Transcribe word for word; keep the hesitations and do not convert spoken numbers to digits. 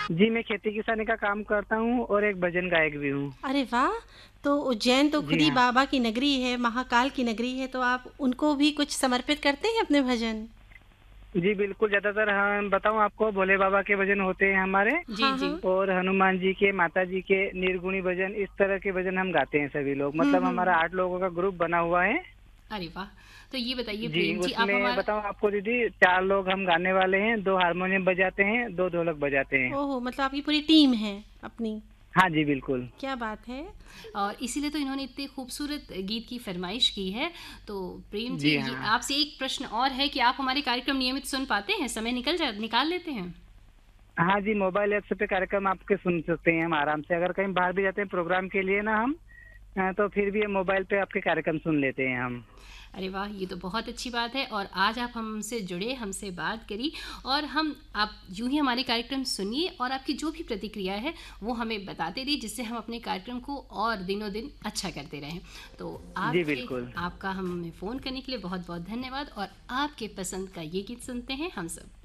जी, मैं खेती किसानी का काम करता हूँ और एक भजन गायक भी हूँ। अरे वाह! तो उज्जैन तो खुद जी ही हाँ। बाबा की नगरी है, महाकाल की नगरी है, तो आप उनको भी कुछ समर्पित करते हैं अपने भजन? जी, बिल्कुल, ज़्यादातर हम बताऊँ आपको भोले बाबा के भजन होते हैं हमारे हाँ, जी, जी। हाँ। और हनुमान जी के, माता जी के निर्गुणी भजन, इस तरह के भजन हम गाते हैं सभी लोग। हुँ, मतलब हुँ। हमारा आठ लोगों का ग्रुप बना हुआ है। अरे वाह! तो ये बताइए जी, प्रेम जी आप उसमें हमारा बताऊँ आपको दीदी चार लोग हम गाने वाले हैं, दो हारमोनियम बजाते हैं, दो ढोलक बजाते हैं। ओह! मतलब आपकी पूरी टीम है अपनी। हाँ जी, बिल्कुल। क्या बात है! और इसीलिए तो इन्होंने इतने खूबसूरत गीत की फ़रमाइश की है। तो प्रेम जी जी ये हाँ। आपसे एक प्रश्न और है कि आप हमारे कार्यक्रम नियमित सुन पाते हैं? समय निकल जा निकाल लेते हैं? हाँ जी, मोबाइल ऐप्स पे कार्यक्रम आपके सुन सकते हैं हम आराम से। अगर कहीं बाहर भी जाते हैं प्रोग्राम के लिए ना हम अ, तो फिर भी हम मोबाइल पे आपके कार्यक्रम सुन लेते हैं हम। अरे वाह! ये तो बहुत अच्छी बात है और आज आप हमसे जुड़े, हमसे बात करी और हम आप यूँ ही हमारे कार्यक्रम सुनिए और आपकी जो भी प्रतिक्रिया है, वो हमें बताते रहिए जिससे हम अपने कार्यक्रम को और दिनों-दिन अच्छा करते रहें। तो जी, आपके बिल्कुल। आपका हमें फ़ोन करने के लिए बहुत-बहुत धन्यवाद और आपके पसंद का ये गीत सुनते हैं हम सब।